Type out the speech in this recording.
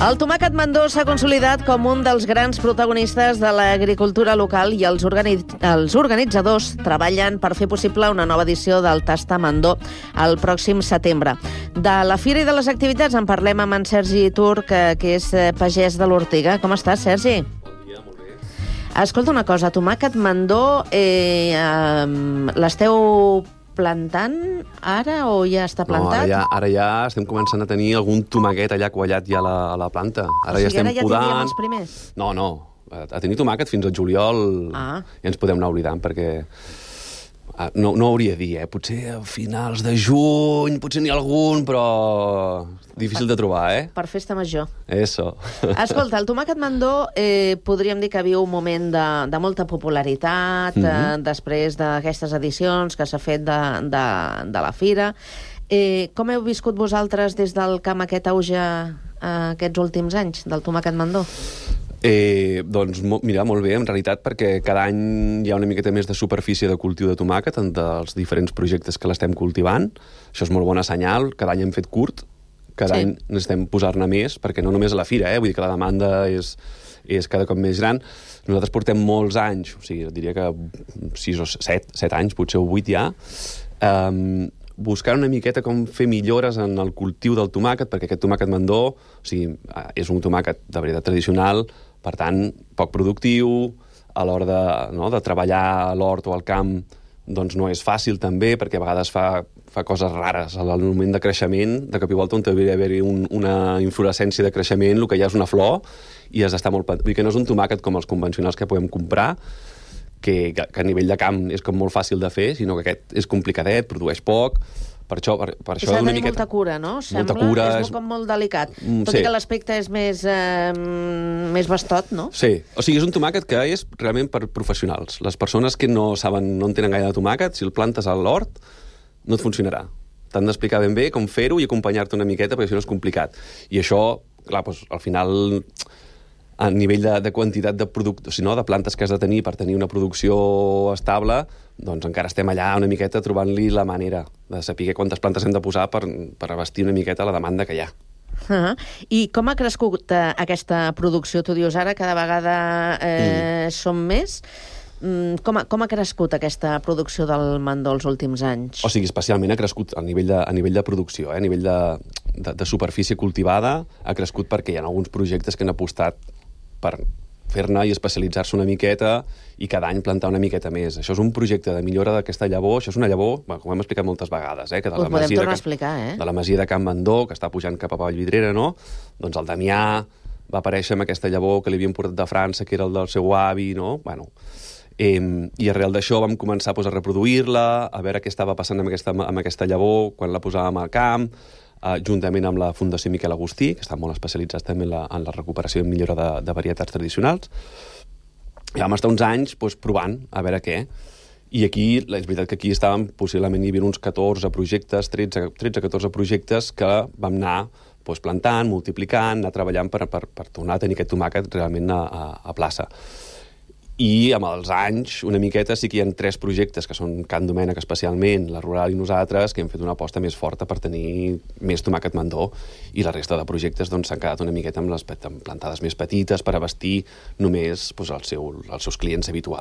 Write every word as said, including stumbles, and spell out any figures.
El tomàquet mandó s'ha consolidat com un dels grans protagonistes de l'agricultura local i els, organi els organitzadors treballen per fer possible una nova edició del Tasta Mandó el pròxim setembre. De la fira i de les activitats en parlem amb en Sergi Turc, que, que és pagès de l'Ortiga. Com estàs, Sergi? Bon dia, molt bé. Escolta una cosa, tomàquet mandó, eh, eh, l'esteu plantant ara o ja està plantat? No, ara ja, ara ja estem començant a tenir algun tomàquet allà quallat ja a la, a la planta. Ara o sigui, ja estem ara ja podant. tindríem els primers? No, no. A tenir tomàquet fins al juliol ah. ja ens podem anar oblidant, perquè no, no hauria de dir, eh? Potser a finals de juny, potser n'hi ha algun, però difícil de trobar, eh? Per festa major. Eso. Escolta, el tomàquet mandó eh, podríem dir que viu un moment de, de molta popularitat, mm -hmm. eh, després d'aquestes edicions que s'ha fet de, de, de la fira. Eh, com heu viscut vosaltres des del camp aquest auge eh, aquests últims anys del tomàquet mandó? Eh, doncs, mira, molt bé, en realitat, perquè cada any hi ha una miqueta més de superfície de cultiu de tomàquet en dels diferents projectes que l'estem cultivant. Això és molt bona senyal. Cada any hem fet curt, cada sí. any necessitem posar-ne més, perquè no només a la fira, eh? Vull dir que la demanda és, és cada cop més gran. Nosaltres portem molts anys, o sigui, diria que sis o set, set anys, potser o vuit ja, um, buscar una miqueta com fer millores en el cultiu del tomàquet, perquè aquest tomàquet mandó, o sigui, és un tomàquet de veritat tradicional, per tant, poc productiu, a l'hora de, no, de treballar a l'hort o al camp, doncs no és fàcil també, perquè a vegades fa, fa coses rares. Al moment de creixement, de cop i volta on hauria d'haver-hi un, una inflorescència de creixement, el que hi ha és una flor, i has d'estar molt... Vull dir que no és un tomàquet com els convencionals que podem comprar, que, que a nivell de camp és com molt fàcil de fer, sinó que aquest és complicadet, produeix poc. Per això, per, per això s'ha de tenir miqueta... molta cura, no? Sembla. Molta cura. És, és com molt delicat. Mm, Tot sí. i que l'aspecte és més, eh, més bastot, no? Sí. O sigui, és un tomàquet que és realment per professionals. Les persones que no saben, no en tenen gaire de tomàquet, si el plantes a l'hort, no et funcionarà. T'han d'explicar ben bé com fer-ho i acompanyar-te una miqueta, perquè si no és complicat. I això, clar, doncs, al final, a nivell de, de quantitat de producte, si no, de plantes que has de tenir per tenir una producció estable, doncs encara estem allà una miqueta trobant-li la manera de saber quantes plantes hem de posar per, per abastir una miqueta la demanda que hi ha. Uh -huh. I com ha crescut eh, aquesta producció? Tu dius ara cada vegada eh, mm. som més. Mm, com, ha, com ha crescut aquesta producció del mandó els últims anys? O sigui, especialment ha crescut a nivell de, a nivell de producció, eh? A nivell de, de, de superfície cultivada, ha crescut perquè hi ha alguns projectes que han apostat per fer-ne i especialitzar-se una miqueta i cada any plantar una miqueta més. Això és un projecte de millora d'aquesta llavor. Això és una llavor, bueno, com hem explicat moltes vegades, eh, que de la, masia de, Can... explicar, eh? de la masia de Can Mandó, que està pujant cap a Vallvidrera, no? Doncs el Damià va aparèixer amb aquesta llavor que li havien portat de França, que era el del seu avi, no? Bueno, eh, i arrel d'això vam començar pues, a reproduir-la, a veure què estava passant amb aquesta, amb aquesta llavor quan la posàvem al camp, Uh, juntament amb la Fundació Miquel Agustí, que està molt especialitzats també en la, en la recuperació i millora de, de varietats tradicionals. I vam estar uns anys pues, provant a veure què. I aquí, és veritat que aquí estàvem, possiblement hi havia uns catorze projectes, tretze catorze projectes que vam anar pues, plantant, multiplicant, anar treballant per, per, per tornar a tenir aquest tomàquet realment a, a, a plaça. I amb els anys, una miqueta, sí que hi ha tres projectes, que són Can Domènec especialment, la Rural i nosaltres, que hem fet una aposta més forta per tenir més tomàquet mandó, i la resta de projectes doncs, s'han quedat una miqueta amb les amb plantades més petites per abastir només doncs, el seu, els seus clients habituals.